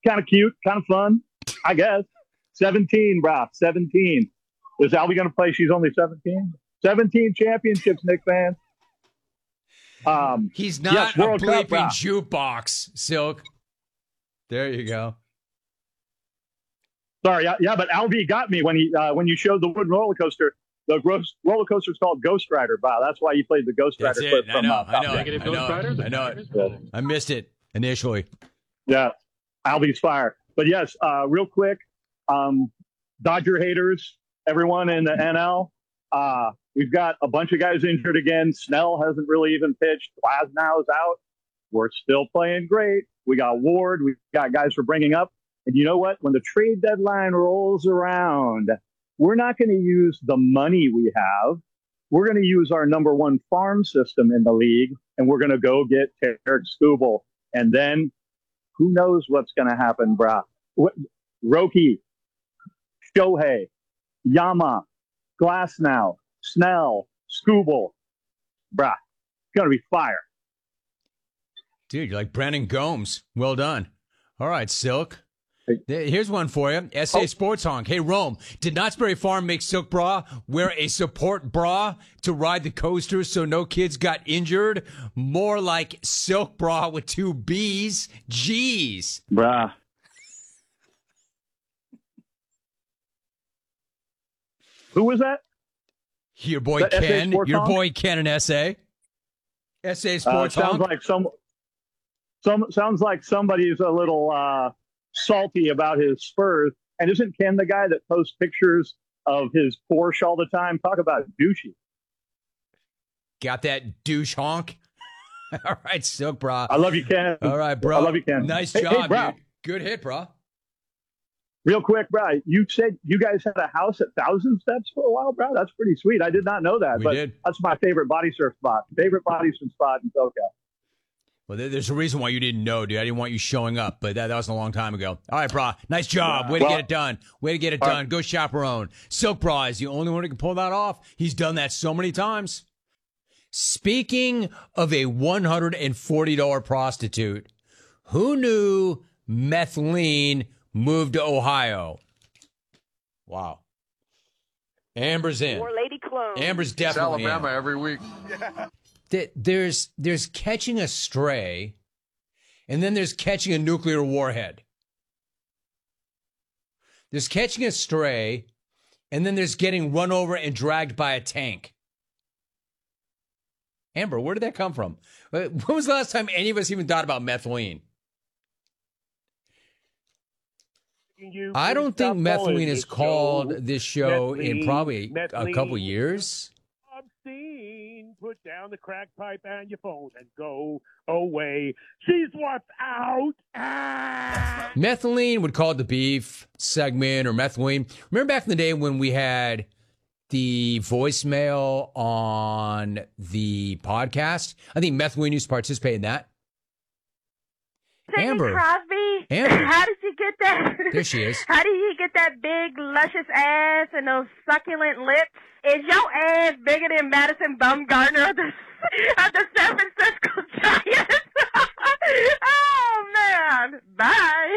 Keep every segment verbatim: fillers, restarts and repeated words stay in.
kind of cute, kind of fun, I guess. seventeen, brah, seventeen. Is Albie going to play? She's only seventeen. seventeen championships, Knicks fans. Um, He's not yes, a World Cup, bleeping brah. jukebox, Silk. There you go. Sorry, yeah, yeah, but Albie got me when he uh, when you showed the wooden roller coaster. The gross roller coaster is called Ghost Rider. Wow, that's why you played the Ghost That's Rider it. clip I from know. uh, I know. Top I Gun. know. I know. I know. I missed it initially. Yeah, Albie's fire. But yes, uh, real quick, um, Dodger haters, everyone in the N L. Uh, we've got a bunch of guys injured again. Snell hasn't really even pitched. Glasnow's out. We're still playing great. We got Ward. We've got guys we're bringing up. And you know what? When the trade deadline rolls around, we're not going to use the money we have. We're going to use our number one farm system in the league, and we're going to go get Tarek Skubal. And then who knows what's going to happen, brah. Roki, Shohei, Yama, Glasnow, Snell, Skubal. Brah, it's going to be fire. Dude, you're like Brandon Gomes. Well done. All right, Silk. Here's one for you. S A oh. Sports Honk. Hey, Rome, did Knott's Berry Farm make Silk Bra wear a support bra to ride the coaster so no kids got injured? More like Silk Bra with two B's. Jeez. Brah. Who was that? Your boy that Ken. Your honk? boy Ken in S A. S A Sports uh, sounds Honk. like some, some sounds like somebody's a little uh, salty about his Spurs. And isn't Ken the guy that posts pictures of his Porsche all the time? Talk about douchey. Got that douche honk? All right, Silk, bro. I love you, Ken. All right, bro. I love you, Ken. Nice hey, job, hey, bro. dude. Good hit, bro. Real quick, bro. You said you guys had a house at Thousand Steps for a while, bro. That's pretty sweet. I did not know that. We but did. That's my favorite body surf spot. Favorite body surf spot in SoCal. Well, there's a reason why you didn't know, dude. I didn't want you showing up, but that, that was a long time ago. All right, bro. Nice job. Way to well, get it done. Way to get it done. Right. Go chaperone. Silk Bra is the only one who can pull that off. He's done that so many times. Speaking of a one hundred forty dollars prostitute, who knew Methylene moved to Ohio? Wow. Amber's in. More lady clone. Amber's definitely it's Alabama in. every week. There's there's catching a stray, and then there's catching a nuclear warhead. There's catching a stray, and then there's getting run over and dragged by a tank. Amber, where did that come from? When was the last time any of us even thought about methylene? You I don't think methylene has called show. this show methylene, in probably methylene. a couple years. Obscene. Put down the crack pipe and your phone and go away. She's what's out. Ah. Methylene would call it the beef segment or methylene. Remember back in the day when we had the voicemail on the podcast? I think Methylene used to participate in that. Sidney Amber. Crosby? Amber. How did you get that? There she is. How do you get that big, luscious ass and those succulent lips? Is your ass bigger than Madison Bumgarner of the, of the San Francisco Giants? Oh, man. Bye.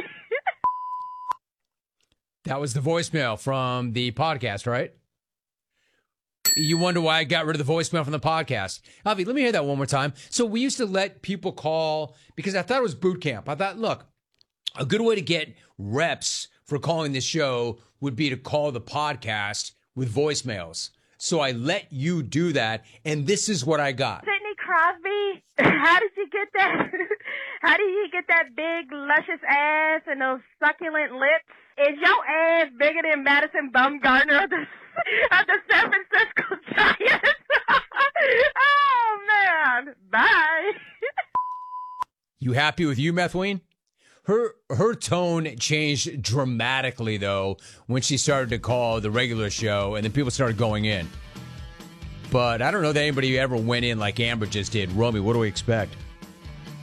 That was the voicemail from the podcast, right? You wonder why I got rid of the voicemail from the podcast. Avi, let me hear that one more time. So we used to let people call because I thought it was boot camp. I thought, look, a good way to get reps for calling this show would be to call the podcast with voicemails. So I let you do that, and this is what I got. Sidney Crosby? How did you get that? How do you get that big, luscious ass and those succulent lips? Is your ass bigger than Madison Bumgarner of the, of the San Francisco Giants? Oh, man. Bye. You happy with you, Methylene? Her her tone changed dramatically, though, when she started to call the regular show, and then people started going in. But I don't know that anybody ever went in like Amber just did. Romy, what do we expect?